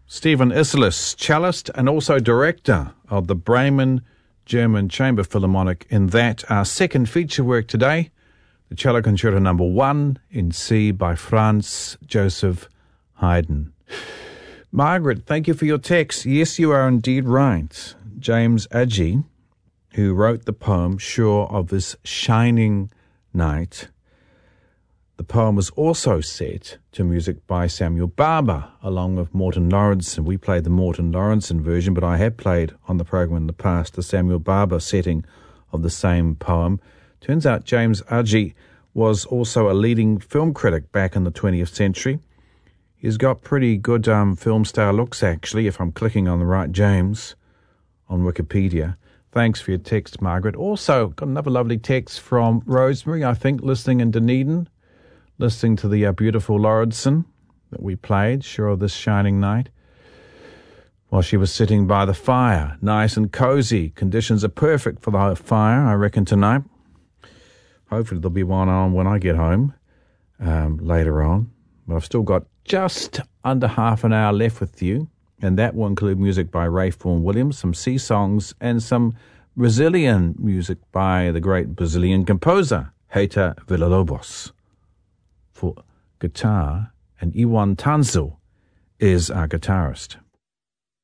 Stephen Isserlis, cellist and also director of the Bremen German Chamber Philharmonic, in that our second feature work today, the Cello Concerto No. 1 in C by Franz Joseph Haydn. Margaret, thank you for your text. Yes, you are indeed right. James Agee, who wrote the poem Sure of This Shining Night, the poem was also set to music by Samuel Barber, along with Morten Lawrenson. We played the Morten Lawrenson version, but I have played on the program in the past the Samuel Barber setting of the same poem. Turns out James Agee was also a leading film critic back in the 20th century. He's got pretty good film star looks, actually, if I'm clicking on the right James on Wikipedia. Thanks for your text, Margaret. Also, got another lovely text from Rosemary, I think, listening in Dunedin, listening to the beautiful Lawrenson that we played, Sure of This Shining Night, while she was sitting by the fire, nice and cozy. Conditions are perfect for the fire, I reckon, tonight. Hopefully there'll be one on when I get home later on. But I've still got just under half an hour left with you, and that will include music by Ralph Vaughan Williams, some sea songs, and some Brazilian music by the great Brazilian composer, Heitor Villa-Lobos. For guitar, and Iwan Tanzo is our guitarist.